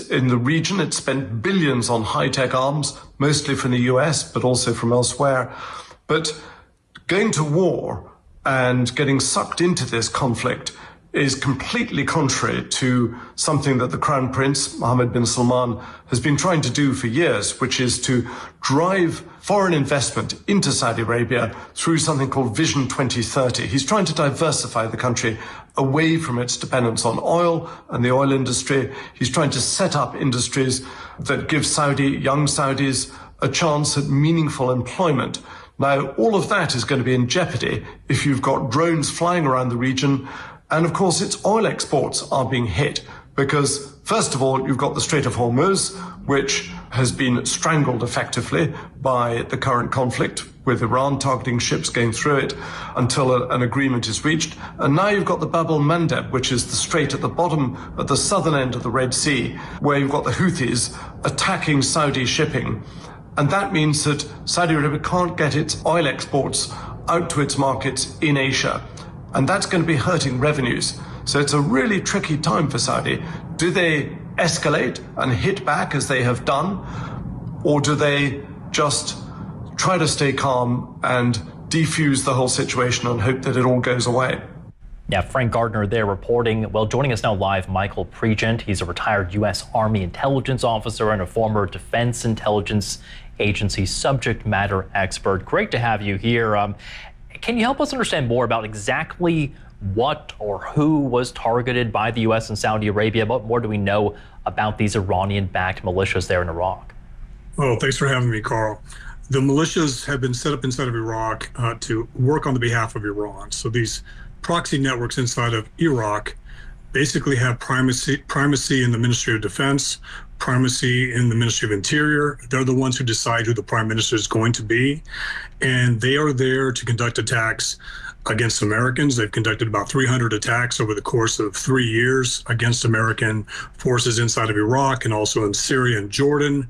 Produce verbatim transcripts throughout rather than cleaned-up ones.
countries in the region. It spent billions on high-tech arms, mostly from the U S, but also from elsewhere. But going to war and getting sucked into this conflict is completely contrary to something that the Crown Prince, Mohammed bin Salman, has been trying to do for years, which is to drive foreign investment into Saudi Arabia through something called Vision twenty thirty. He's trying to diversify the country away from its dependence on oil and the oil industry. He's trying to set up industries that give Saudi, young Saudis, a chance at meaningful employment. Now, all of that is going to be in jeopardy if you've got drones flying around the region. And of course, its oil exports are being hit because, first of all, you've got the Strait of Hormuz, which has been strangled effectively by the current conflict, with Iran targeting ships going through it until a, an agreement is reached. And now you've got the Bab el-Mandeb, which is the strait at the bottom, at the southern end of the Red Sea, where you've got the Houthis attacking Saudi shipping. And that means that Saudi Arabia can't get its oil exports out to its markets in Asia. And that's going to be hurting revenues. So it's a really tricky time for Saudi. Do they escalate and hit back as they have done? Or do they just try to stay calm and defuse the whole situation and hope that it all goes away? Yeah, Frank Gardner there reporting. Well, joining us now live, Michael Pregent. He's a retired U S Army intelligence officer and a former Defense Intelligence Agency subject matter expert. Great to have you here. Um, Can you help us understand more about exactly what or who was targeted by the U S and Saudi Arabia? What more do we know about these Iranian-backed militias there in Iraq? Oh, thanks for having me, Carl. The militias have been set up inside of Iraq uh, to work on the behalf of Iran. So these proxy networks inside of Iraq basically have primacy, primacy in the Ministry of Defense, primacy in the Ministry of Interior. They're the ones who decide who the prime minister is going to be. And they are there to conduct attacks against Americans. They've conducted about three hundred attacks over the course of three years against American forces inside of Iraq and also in Syria and Jordan.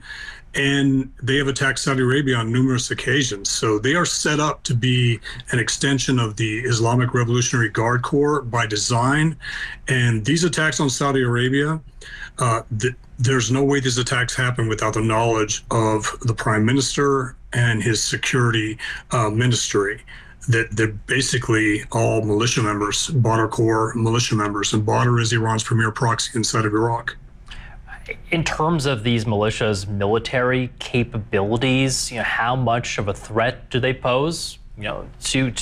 And they have attacked Saudi Arabia on numerous occasions. So they are set up to be an extension of the Islamic Revolutionary Guard Corps by design. And these attacks on Saudi Arabia, uh, th there's no way these attacks happen without the knowledge of the prime minister and his security uh, ministry. That they're basically all militia members, Badr Corps militia members, and Badr is Iran's premier proxy inside of Iraq. In terms of these militias' military capabilities, you know, how much of a threat do they pose, you know, to